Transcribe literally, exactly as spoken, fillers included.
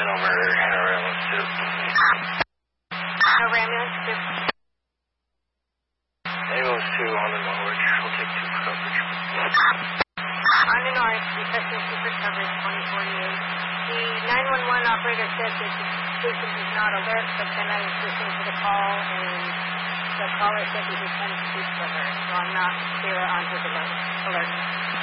over Hanover Ambulance two. Hanover Ambulance two. Ambulance two on the Norwich. We'll take two for coverage. On the North, requesting two for coverage, twenty forty-eight. The nine one one operator said that the station is not alert, but then I was listening to the call, and the caller said he was trying to speak to her, so I'm not clear on his alert. alert.